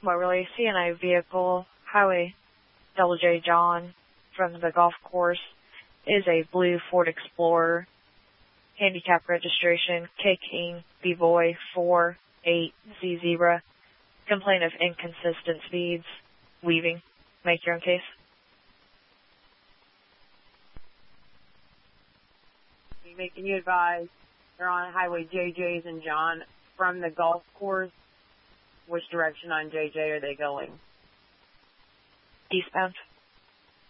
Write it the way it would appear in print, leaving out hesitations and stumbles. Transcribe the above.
Motorway CNI vehicle, Highway Double J John from the golf course, is a blue Ford Explorer, handicap registration, K King B-Boy 48Z0, complaint of inconsistent speeds, weaving. Make your own case. Can you advise they're on Highway JJ's and John from the golf course? Which direction on JJ are they going? Eastbound.